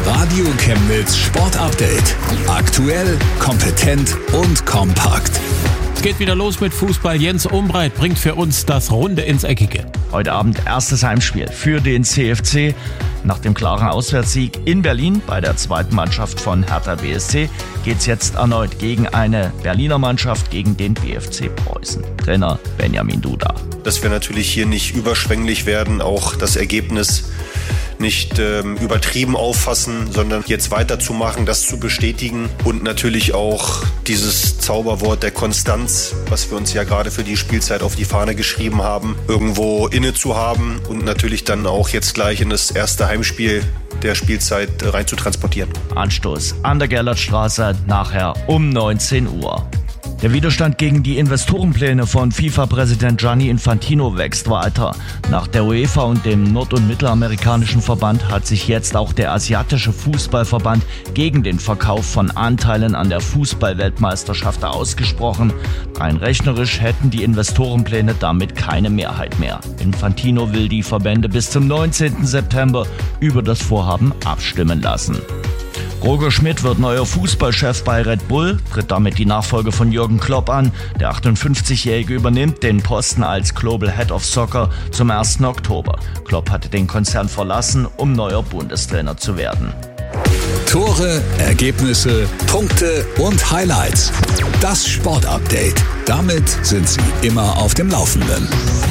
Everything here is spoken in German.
Radio Chemnitz Sport Update. Aktuell, kompetent und kompakt. Es geht wieder los mit Fußball. Jens Umbreit bringt für uns das Runde ins Eckige. Heute Abend erstes Heimspiel für den CFC. Nach dem klaren Auswärtssieg in Berlin bei der zweiten Mannschaft von Hertha BSC geht's jetzt erneut gegen eine Berliner Mannschaft, gegen den BFC Preußen. Trainer Benjamin Duda. Dass wir natürlich hier nicht überschwänglich werden, auch das Ergebnis nicht übertrieben auffassen, sondern jetzt weiterzumachen, das zu bestätigen und natürlich auch dieses Zauberwort der Konstanz, was wir uns ja gerade für die Spielzeit auf die Fahne geschrieben haben, irgendwo inne zu haben und natürlich dann auch jetzt gleich in das erste Heimspiel der Spielzeit rein zu transportieren. Anstoß an der Gerlertstraße nachher um 19 Uhr. Der Widerstand gegen die Investorenpläne von FIFA-Präsident Gianni Infantino wächst weiter. Nach der UEFA und dem nord- und mittelamerikanischen Verband hat sich jetzt auch der asiatische Fußballverband gegen den Verkauf von Anteilen an der Fußball-Weltmeisterschaft ausgesprochen. Rein rechnerisch hätten die Investorenpläne damit keine Mehrheit mehr. Infantino will die Verbände bis zum 19. September über das Vorhaben abstimmen lassen. Roger Schmidt wird neuer Fußballchef bei Red Bull, tritt damit die Nachfolge von Jürgen Klopp an. Der 58-Jährige übernimmt den Posten als Global Head of Soccer zum 1. Oktober. Klopp hatte den Konzern verlassen, um neuer Bundestrainer zu werden. Tore, Ergebnisse, Punkte und Highlights. Das Sportupdate. Damit sind Sie immer auf dem Laufenden.